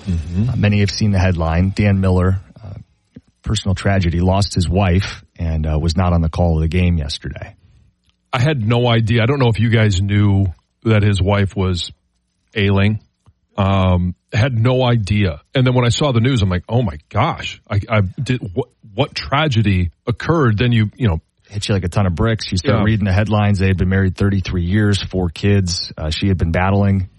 Many have seen the headline. Dan Miller, personal tragedy, lost his wife and was not on the call of the game yesterday. I had no idea. I don't know if you guys knew that his wife was ailing. Had no idea. And then when I saw the news, I'm like, oh my gosh, I did what tragedy occurred? Then you know. Hit you like a ton of bricks. You start reading the headlines. They had been married 33 years, 4 kids. She had been battling.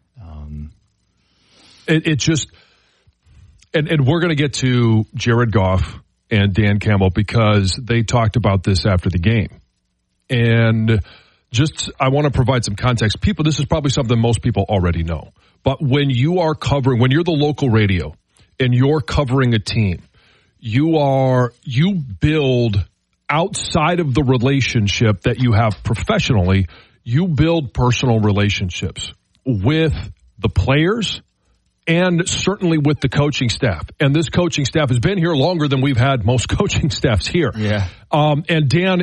It just, and we're going to get to Jared Goff and Dan Campbell because they talked about this after the game. And just, I want to provide some context. People, this is probably something most people already know. But when you are covering, when you're the local radio and you're covering a team, you build outside of the relationship that you have professionally, you build personal relationships with the players and certainly with the coaching staff. And this coaching staff has been here longer than we've had most coaching staffs here. Yeah. And Dan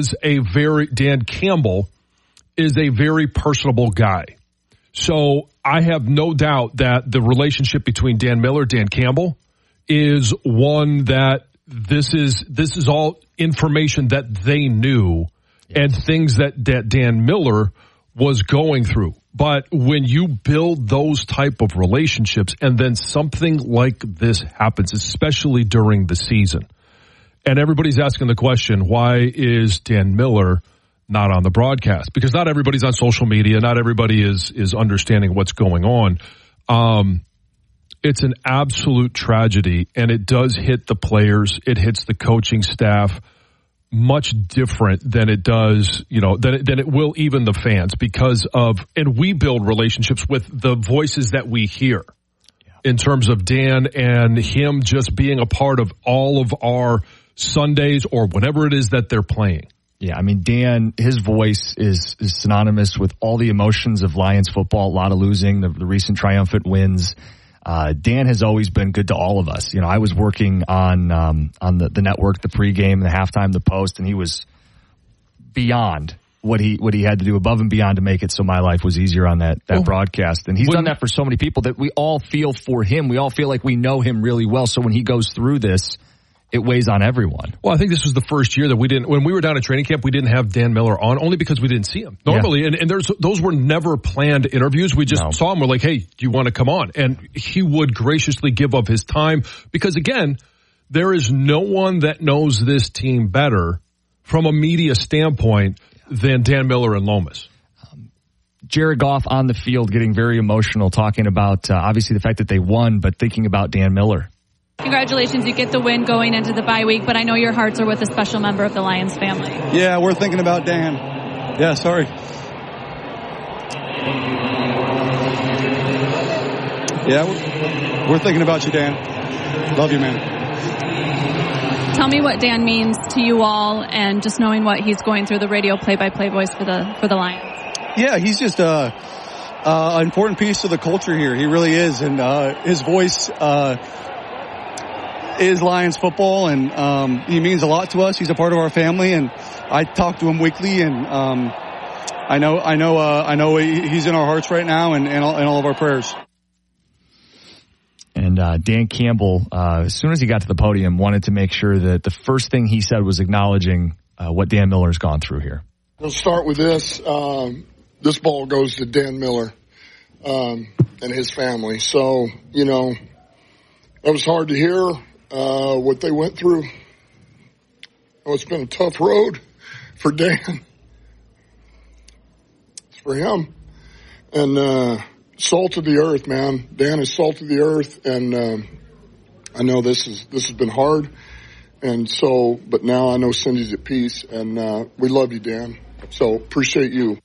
Campbell is a very personable guy. So I have no doubt that the relationship between Dan Miller, Dan Campbell is one that this is all information that they knew and things that Dan Miller was going through. But when you build those type of relationships and then something like this happens, especially during the season, and everybody's asking the question, why is Dan Miller not on the broadcast? Because not everybody's on social media. Not everybody is understanding what's going on. It's an absolute tragedy, and it does hit the players. It hits the coaching staff much different than it does, than it will even the fans because of, and we build relationships with the voices that we hear in terms of Dan and him just being a part of all of our Sundays or whatever it is that they're playing. Yeah, I mean, Dan, his voice is synonymous with all the emotions of Lions football, a lot of losing, the recent triumphant wins. Dan has always been good to all of us. I was working on the network, the pregame, the halftime, the post, and he was beyond what he had to do, above and beyond to make it so my life was easier on that broadcast. And he's done that for so many people that we all feel for him. We all feel like we know him really well. So when he goes through this, it weighs on everyone. Well, I think this was the first year that when we were down at training camp, we didn't have Dan Miller on only because we didn't see him. Normally, and those were never planned interviews. We just saw him. We're like, hey, do you want to come on? And he would graciously give up his time because, again, there is no one that knows this team better from a media standpoint than Dan Miller and Lomas. Jared Goff on the field getting very emotional, talking about obviously the fact that they won, but thinking about Dan Miller. Congratulations, you get the win going into the bye week, but I know your hearts are with a special member of the Lions family. Yeah, we're thinking about Dan. Yeah, sorry. Yeah, we're thinking about you, Dan. Love you, man. Tell me what Dan means to you all and just knowing what he's going through, the radio play-by-play voice for the Lions. Yeah, he's just an important piece of the culture here. He really is, and his voice is Lions football, and he means a lot to us. He's a part of our family, and I talk to him weekly, and I know he's in our hearts right now and all of our prayers. And Dan Campbell, as soon as he got to the podium, wanted to make sure that the first thing he said was acknowledging what Dan Miller's gone through here. We'll start with this. This ball goes to Dan Miller and his family. So, it was hard to hear what they went through. It's been a tough road for Dan. It's for him. And salt of the earth, man. Dan is salt of the earth, and I know this has been hard. And so, but now I know Cindy's at peace, and we love you, Dan. So appreciate you.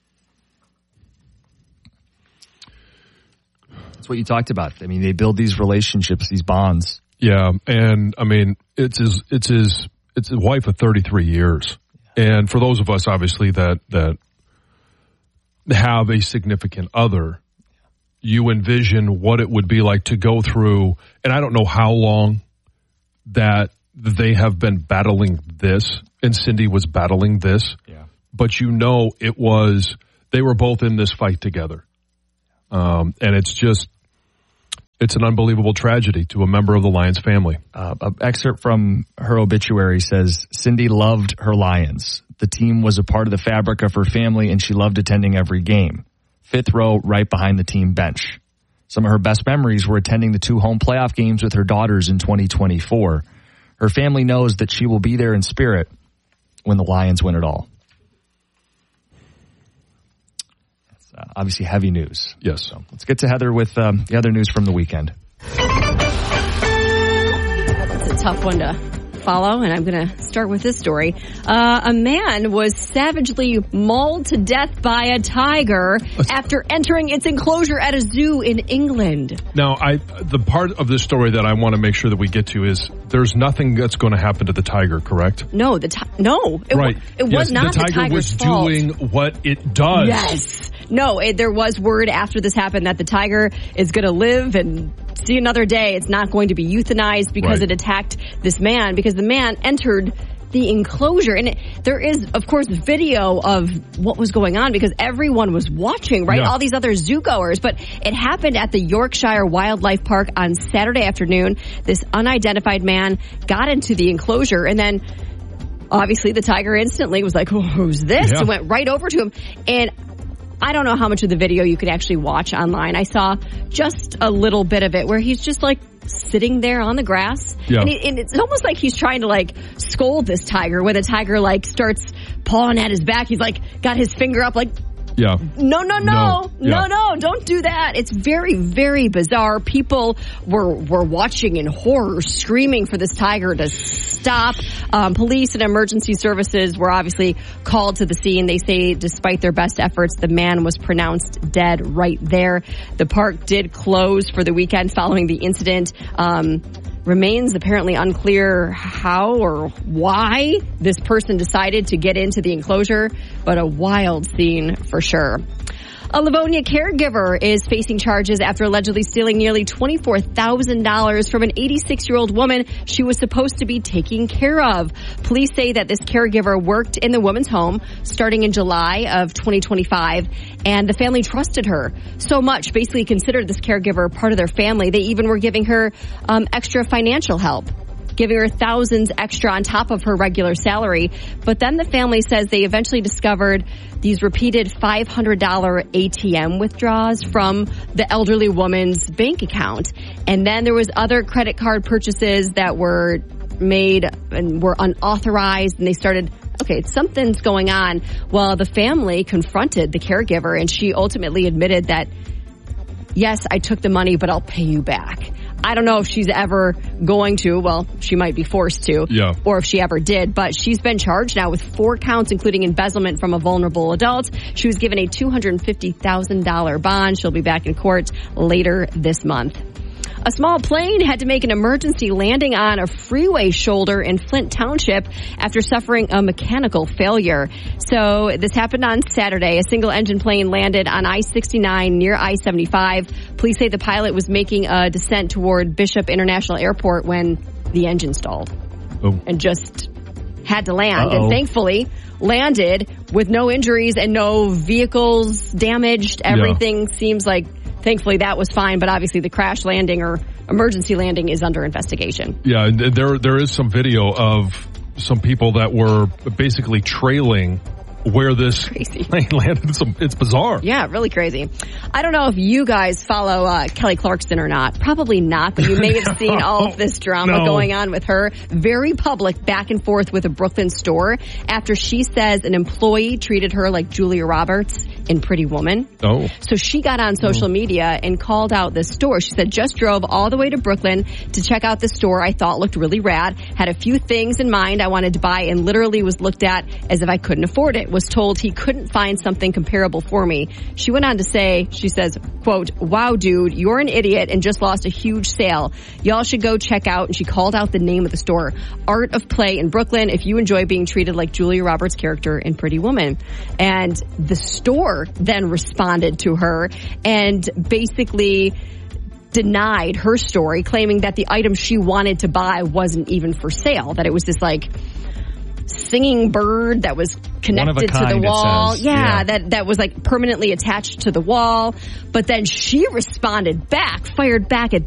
That's what you talked about. I mean, they build these relationships, these bonds. Yeah, and I mean, it's his wife of 33 years, and for those of us, obviously that have a significant other, you envision what it would be like to go through, and I don't know how long that they have been battling this, and Cindy was battling this, but they were both in this fight together, and it's just. It's an unbelievable tragedy to a member of the Lions family. An excerpt from her obituary says, Cindy loved her Lions. The team was a part of the fabric of her family, and she loved attending every game. 5th row, right behind the team bench. Some of her best memories were attending the 2 home playoff games with her daughters in 2024. Her family knows that she will be there in spirit when the Lions win it all. That's obviously heavy news. Yes. So let's get to Heather with the other news from the weekend. It's a tough one to follow, and I'm going to start with this story. A man was savagely mauled to death by a tiger after entering its enclosure at a zoo in England. Now, the part of this story that I want to make sure that we get to is there's nothing that's going to happen to the tiger, correct? No, it was not the tiger's fault. The tiger was doing what it does. Yes. No, there was word after this happened that the tiger is going to live and see another day. It's not going to be euthanized because it attacked this man, because the man entered the enclosure. And there is, of course, video of what was going on because everyone was watching, right? Yeah. All these other zoogoers. But it happened at the Yorkshire Wildlife Park on Saturday afternoon. This unidentified man got into the enclosure, and then obviously the tiger instantly was like, who's this? Yeah. And went right over to him. And I don't know how much of the video you could actually watch online. I saw just a little bit of it where he's just like sitting there on the grass. Yeah. And it's almost like he's trying to like scold this tiger when the tiger like starts pawing at his back. He's like got his finger up like, yeah. No, don't do that. It's very, very bizarre. People were watching in horror, screaming for this tiger to stop. Police and emergency services were obviously called to the scene. They say despite their best efforts, the man was pronounced dead right there. The park did close for the weekend following the incident. Remains apparently unclear how or why this person decided to get into the enclosure, but a wild scene for sure. A Livonia caregiver is facing charges after allegedly stealing nearly $24,000 from an 86-year-old woman she was supposed to be taking care of. Police say that this caregiver worked in the woman's home starting in July of 2025, and the family trusted her so much, basically considered this caregiver part of their family. They even were giving her extra financial help, giving her thousands extra on top of her regular salary. But then the family says they eventually discovered these repeated $500 ATM withdrawals from the elderly woman's bank account. And then there was other credit card purchases that were made and were unauthorized, and they started, okay, something's going on. Well, the family confronted the caregiver, and she ultimately admitted that, yes, I took the money, but I'll pay you back. I don't know if she's ever going to. Well, she might be forced to. Yeah. Or if she ever did. But she's been charged now with 4 counts, including embezzlement from a vulnerable adult. She was given a $250,000 bond. She'll be back in court later this month. A small plane had to make an emergency landing on a freeway shoulder in Flint Township after suffering a mechanical failure. So this happened on Saturday. A single-engine plane landed on I-69 near I-75. Police say the pilot was making a descent toward Bishop International Airport when the engine stalled and just had to land. And thankfully landed with no injuries and no vehicles damaged. Everything seems like, thankfully, that was fine, but obviously the crash landing or emergency landing is under investigation. Yeah, there is some video of some people that were basically trailing where this plane landed. It's bizarre. Yeah, really crazy. I don't know if you guys follow Kelly Clarkson or not. Probably not, but you may have seen all of this drama going on with her. Very public back and forth with a Brooklyn store after she says an employee treated her like Julia Roberts in Pretty Woman. Oh. So she got on social media and called out this store. She said, just drove all the way to Brooklyn to check out the store I thought looked really rad. Had a few things in mind I wanted to buy and literally was looked at as if I couldn't afford it. Was told he couldn't find something comparable for me. She went on to say, she says, quote, wow, dude, you're an idiot and just lost a huge sale. Y'all should go check out. And she called out the name of the store, Art of Play in Brooklyn, if you enjoy being treated like Julia Roberts' character in Pretty Woman. And the store then responded to her and basically denied her story, claiming that the item she wanted to buy wasn't even for sale, that it was this like singing bird that was connected to the wall. Yeah, that was like permanently attached to the wall. But then she responded back, fired back at